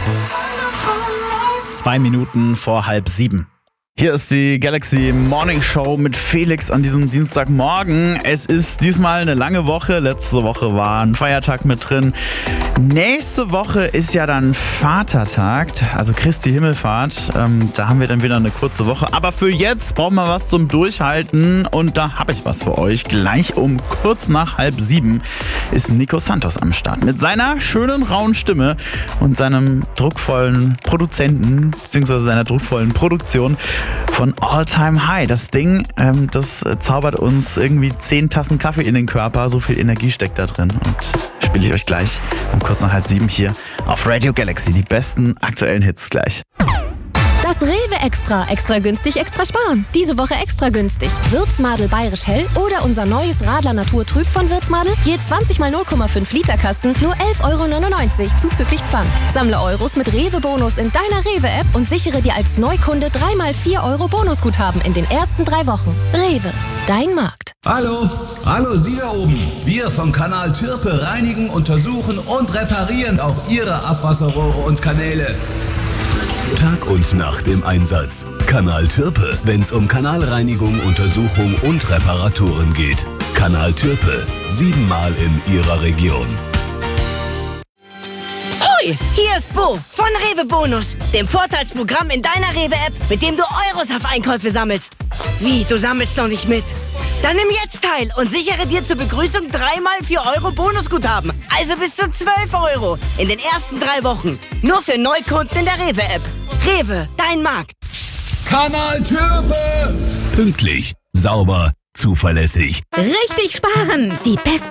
2 Minuten vor 6:30. Hier ist die Galaxy Morning Show mit Felix an diesem Dienstagmorgen. Es ist diesmal eine lange Woche. Letzte Woche war ein Feiertag mit drin. Nächste Woche ist ja dann Vatertag, also Christi Himmelfahrt. Da haben wir dann wieder eine kurze Woche. Aber für jetzt brauchen wir was zum Durchhalten. Und da habe ich was für euch. Gleich um kurz nach 6:30 ist Nico Santos am Start. Mit seiner schönen, rauen Stimme und seinem druckvollen Produzenten, beziehungsweise seiner druckvollen Produktion von All Time High. Das Ding, das zaubert uns irgendwie 10 Tassen Kaffee in den Körper. So viel Energie steckt da drin. Und spiele ich euch gleich um kurz nach 6:30 hier auf Radio Galaxy. Die besten aktuellen Hits gleich. Das Rewe Extra. Extra günstig, extra sparen. Diese Woche extra günstig. Würzmadel Bayerisch Hell oder unser neues Radler Natur Trüb von Würzmadel. Je 20 mal 0,5 Liter Kasten, nur 11,99 € zuzüglich Pfand. Sammle Euros mit Rewe-Bonus in deiner Rewe-App und sichere dir als Neukunde 3 mal 4 € Bonusguthaben in den ersten 3 Wochen. Rewe, dein Markt. Hallo Sie da oben. Wir vom Kanal Türpe reinigen, untersuchen und reparieren auch Ihre Abwasserrohre und Kanäle. Tag und Nacht im Einsatz. Kanal Türpe, wenn's um Kanalreinigung, Untersuchung und Reparaturen geht. Kanal Türpe, 7-mal in Ihrer Region. Hoi, hier ist Bo von Rewe Bonus, dem Vorteilsprogramm in deiner Rewe-App, mit dem du Euros auf Einkäufe sammelst. Wie, du sammelst noch nicht mit? Dann nimm jetzt teil und sichere dir zur Begrüßung 3 mal 4 € Bonusguthaben. Also bis zu 12 € in den ersten 3 Wochen. Nur für Neukunden in der Rewe-App. Rewe, dein Markt. Kanal Türpe! Pünktlich, sauber, zuverlässig. Richtig sparen! Die besten